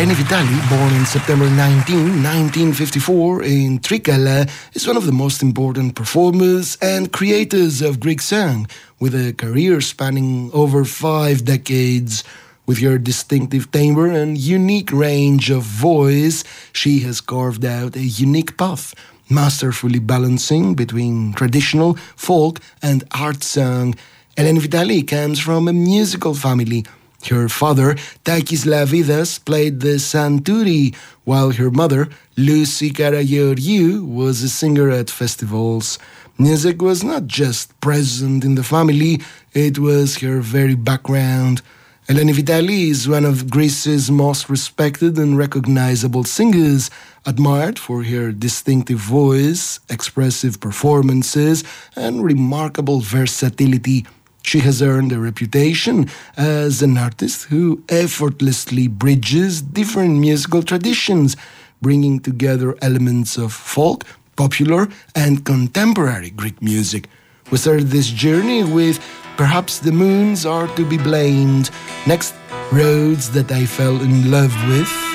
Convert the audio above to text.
Eleni Vitali, born in September 1954 in Trikala, is one of the most important performers and creators of Greek song, with a career spanning over 5 decades. With her distinctive timbre and unique range of voice, she has carved out a unique path, masterfully balancing between traditional, folk and art song. Eleni Vitali comes from a musical family. Her father, Takis Lavidas, played the santuri, while her mother, Lucy Karageorgiou, was a singer at festivals. Music was not just present in the family, it was her very background. Eleni Vitali is one of Greece's most respected and recognizable singers, admired for her distinctive voice, expressive performances, and remarkable versatility. She has earned a reputation as an artist who effortlessly bridges different musical traditions, bringing together elements of folk, popular, and contemporary Greek music. We started this journey with Perhaps the Moons Are to Be Blamed. Next, Roads That I Fell in Love With.